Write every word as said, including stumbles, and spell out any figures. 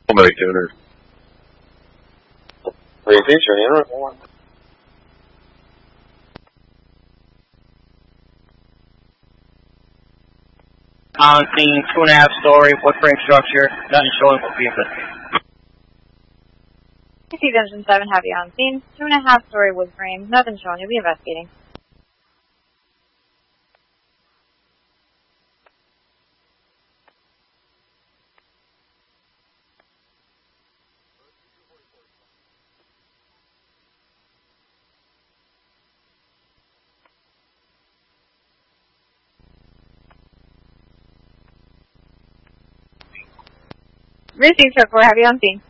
Somebody tuner. Three feature, you know. On scene, two and a half story, wood frame structure, nothing showing will be investigated. I see Dungeon seven Heavy on scene, two and a half story wood frame, nothing showing, you'll be investigating. Received, Truck four Heavy on scene.